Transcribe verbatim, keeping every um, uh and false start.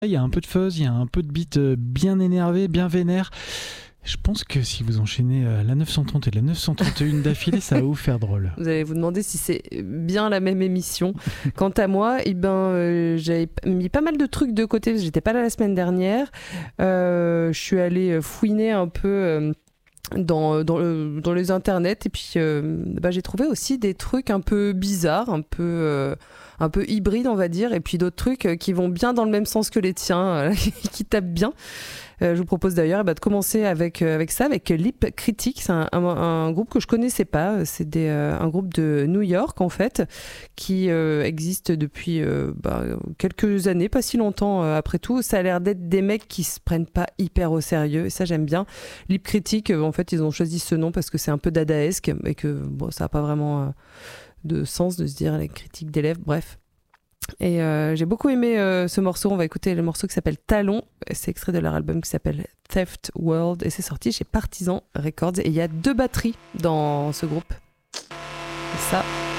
Il y a un peu de fuzz, il y a un peu de beat bien énervé, bien vénère. Je pense que si vous enchaînez la neuf cent trente et la neuf cent trente et un d'affilée, ça va vous faire drôle. Vous allez vous demander si c'est bien la même émission. Quant à moi, eh ben, euh, j'avais mis pas mal de trucs de côté parce que j'étais pas là la semaine dernière. Euh, je suis allée fouiner un peu euh, dans, dans, le, dans les internets et puis euh, bah, j'ai trouvé aussi des trucs un peu bizarres, un peu, euh, un peu hybrides on va dire, et puis d'autres trucs qui vont bien dans le même sens que les tiens, qui tapent bien. Euh, je vous propose d'ailleurs bah, de commencer avec, euh, avec ça, avec Lip Critic. C'est un, un, un groupe que je connaissais pas. C'est des, euh, un groupe de New York, en fait, qui euh, existe depuis euh, bah, quelques années, pas si longtemps euh, après tout. Ça a l'air d'être des mecs qui se prennent pas hyper au sérieux, et ça, j'aime bien. Lip Critic, euh, en fait, ils ont choisi ce nom parce que c'est un peu dadaesque, et que bon, ça n'a pas vraiment euh, de sens de se dire les critiques d'élèves, bref. Et euh, j'ai beaucoup aimé euh, ce morceau. On va écouter le morceau qui s'appelle Talon. C'est extrait de leur album qui s'appelle Theft World et c'est sorti chez Partisan Records. Et il y a deux batteries dans ce groupe. Et ça,